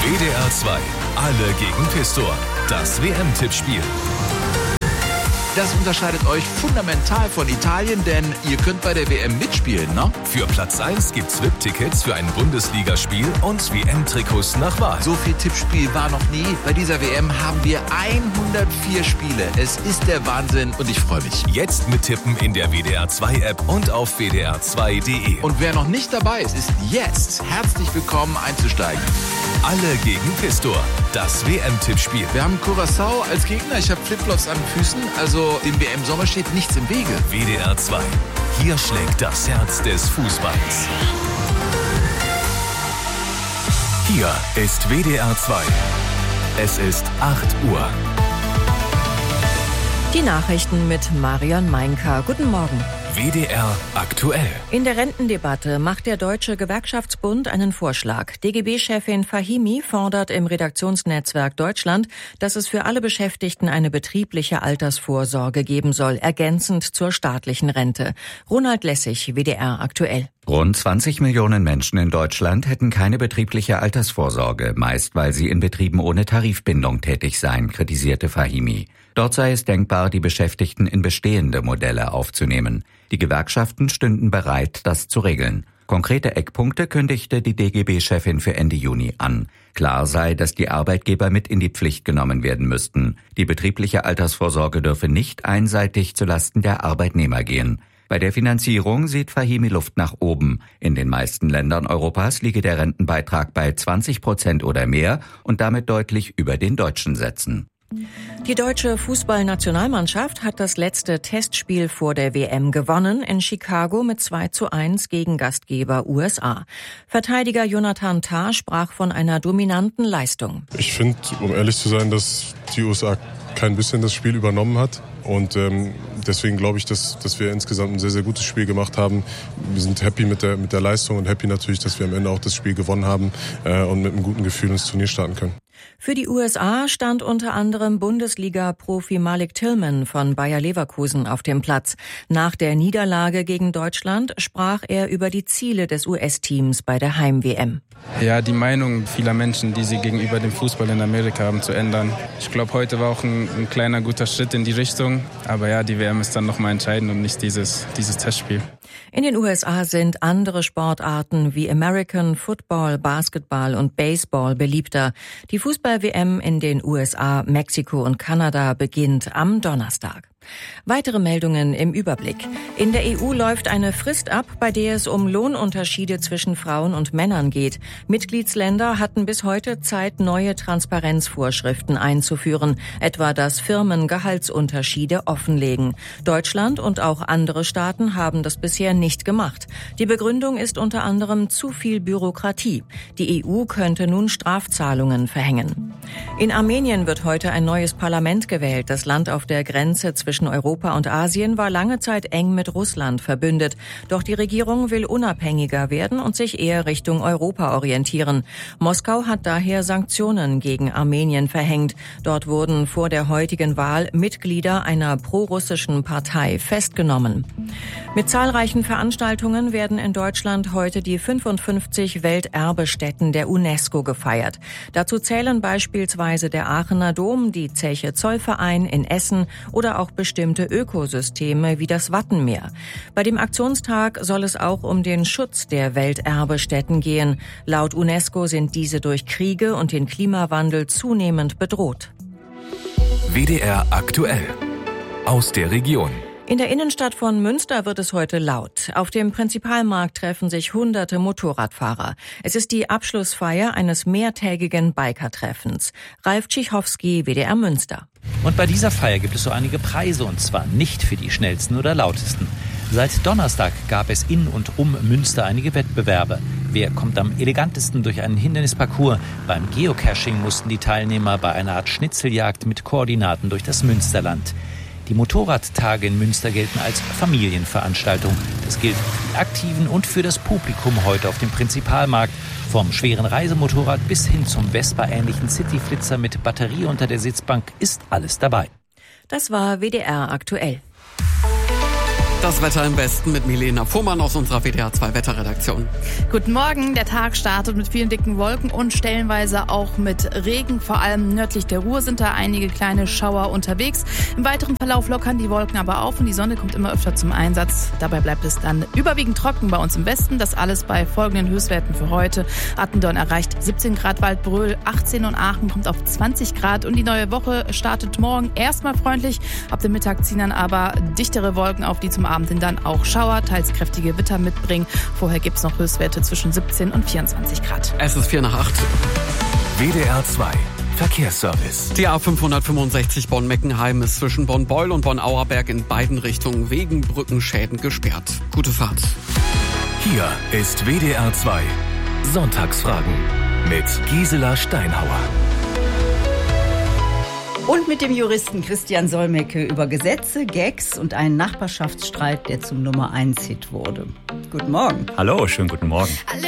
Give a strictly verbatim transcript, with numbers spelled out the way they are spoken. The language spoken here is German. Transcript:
W D R zwei, alle gegen Pistor. Das W M-Tippspiel. Das unterscheidet euch fundamental von Italien, denn ihr könnt bei der W M mitspielen, ne? Für Platz eins gibt's V I P-Tickets für ein Bundesligaspiel und W M-Trikots nach Wahl. So viel Tippspiel war noch nie. Bei dieser W M haben wir hundertvier Spiele. Es ist der Wahnsinn und ich freue mich. Jetzt mittippen in der W D R zwei App und auf w d r zwei punkt d e. Und wer noch nicht dabei ist, ist jetzt herzlich willkommen einzusteigen. Alle gegen Pistor. Das W M-Tippspiel. Wir haben Curaçao als Gegner. Ich habe Flipflops an den Füßen. Also dem W M-Sommer steht nichts im Wege. W D R zwei. Hier schlägt das Herz des Fußballs. Hier ist W D R zwei. Es ist acht Uhr. Die Nachrichten mit Marion Meinker. Guten Morgen. W D R aktuell. In der Rentendebatte macht der Deutsche Gewerkschaftsbund einen Vorschlag. D G B-Chefin Fahimi fordert im Redaktionsnetzwerk Deutschland, dass es für alle Beschäftigten eine betriebliche Altersvorsorge geben soll, ergänzend zur staatlichen Rente. Ronald Lessig, W D R aktuell. Rund zwanzig Millionen Menschen in Deutschland hätten keine betriebliche Altersvorsorge, meist weil sie in Betrieben ohne Tarifbindung tätig seien, kritisierte Fahimi. Dort sei es denkbar, die Beschäftigten in bestehende Modelle aufzunehmen. Die Gewerkschaften stünden bereit, das zu regeln. Konkrete Eckpunkte kündigte die D G B-Chefin für Ende Juni an. Klar sei, dass die Arbeitgeber mit in die Pflicht genommen werden müssten. Die betriebliche Altersvorsorge dürfe nicht einseitig zulasten der Arbeitnehmer gehen. Bei der Finanzierung sieht Fahimi Luft nach oben. In den meisten Ländern Europas liege der Rentenbeitrag bei zwanzig Prozent oder mehr und damit deutlich über den deutschen Sätzen. Die deutsche Fußballnationalmannschaft hat das letzte Testspiel vor der W M gewonnen, in Chicago mit zwei zu eins gegen Gastgeber U S A. Verteidiger Jonathan Tah sprach von einer dominanten Leistung. Ich finde, um ehrlich zu sein, dass die U S A kein bisschen das Spiel übernommen hat. Und ähm, deswegen glaube ich, dass, dass wir insgesamt ein sehr, sehr gutes Spiel gemacht haben. Wir sind happy mit der, mit der Leistung und happy natürlich, dass wir am Ende auch das Spiel gewonnen haben äh, und mit einem guten Gefühl ins Turnier starten können. Für die U S A stand unter anderem Bundesliga-Profi Malik Tillman von Bayer Leverkusen auf dem Platz. Nach der Niederlage gegen Deutschland sprach er über die Ziele des U S-Teams bei der Heim-W M. Ja, die Meinung vieler Menschen, die sie gegenüber dem Fußball in Amerika haben, zu ändern. Ich glaube, heute war auch ein, ein kleiner guter Schritt in die Richtung. Aber ja, die W M ist dann nochmal entscheidend und nicht dieses, dieses Testspiel. In den U S A sind andere Sportarten wie American Football, Basketball und Baseball beliebter. Die Fußball-W M in den U S A, Mexiko und Kanada beginnt am Donnerstag. Weitere Meldungen im Überblick. In der E U läuft eine Frist ab, bei der es um Lohnunterschiede zwischen Frauen und Männern geht. Mitgliedsländer hatten bis heute Zeit, neue Transparenzvorschriften einzuführen, etwa dass Firmen Gehaltsunterschiede offenlegen. Deutschland und auch andere Staaten haben das bisher nicht gemacht. Die Begründung ist unter anderem zu viel Bürokratie. Die E U könnte nun Strafzahlungen verhängen. In Armenien wird heute ein neues Parlament gewählt. Das Land auf der Grenze zwischen Europa und Asien war lange Zeit eng mit Russland verbündet. Doch die Regierung will unabhängiger werden und sich eher Richtung Europa orientieren. Moskau hat daher Sanktionen gegen Armenien verhängt. Dort wurden vor der heutigen Wahl Mitglieder einer prorussischen Partei festgenommen. Mit zahlreichen Veranstaltungen werden in Deutschland heute die fünfundfünfzig Welterbestätten der UNESCO gefeiert. Dazu zählen beispielsweise der Aachener Dom, die Zeche Zollverein in Essen oder auch bestimmte Ökosysteme wie das Wattenmeer. Bei dem Aktionstag soll es auch um den Schutz der Welterbestätten gehen. Laut UNESCO sind diese durch Kriege und den Klimawandel zunehmend bedroht. W D R aktuell. Aus der Region. In der Innenstadt von Münster wird es heute laut. Auf dem Prinzipalmarkt treffen sich hunderte Motorradfahrer. Es ist die Abschlussfeier eines mehrtägigen Biker-Treffens. Ralf Tschichowski, W D R Münster. Und bei dieser Feier gibt es so einige Preise, und zwar nicht für die schnellsten oder lautesten. Seit Donnerstag gab es in und um Münster einige Wettbewerbe. Wer kommt am elegantesten durch einen Hindernisparcours? Beim Geocaching mussten die Teilnehmer bei einer Art Schnitzeljagd mit Koordinaten durch das Münsterland. Die Motorradtage in Münster gelten als Familienveranstaltung. Das gilt für die Aktiven und für das Publikum heute auf dem Prinzipalmarkt. Vom schweren Reisemotorrad bis hin zum Vespa-ähnlichen Cityflitzer mit Batterie unter der Sitzbank ist alles dabei. Das war W D R aktuell. Das Wetter im Westen mit Milena Fuhrmann aus unserer W D R zwei Wetterredaktion. Guten Morgen. Der Tag startet mit vielen dicken Wolken und stellenweise auch mit Regen. Vor allem nördlich der Ruhr sind da einige kleine Schauer unterwegs. Im weiteren Verlauf lockern die Wolken aber auf und die Sonne kommt immer öfter zum Einsatz. Dabei bleibt es dann überwiegend trocken bei uns im Westen. Das alles bei folgenden Höchstwerten für heute. Attendorn erreicht siebzehn Grad, Waldbröl achtzehn und Aachen kommt auf zwanzig Grad. Und die neue Woche startet morgen erstmal freundlich. Ab dem Mittag ziehen dann aber dichtere Wolken auf, die zum Abend hin dann auch Schauer, teils kräftige Gewitter mitbringen. Vorher gibt es noch Höchstwerte zwischen siebzehn und vierundzwanzig Grad. Es ist vier nach acht. W D R zwei Verkehrsservice. Die A fünfhundertfünfundsechzig Bonn-Meckenheim ist zwischen Bonn-Beul und Bonn-Auerberg in beiden Richtungen wegen Brückenschäden gesperrt. Gute Fahrt. Hier ist W D R zwei Sonntagsfragen mit Gisela Steinhauer. Und mit dem Juristen Christian Solmecke über Gesetze, Gags und einen Nachbarschaftsstreit, der zum Nummer eins Hit wurde. Guten Morgen. Hallo, schönen guten Morgen.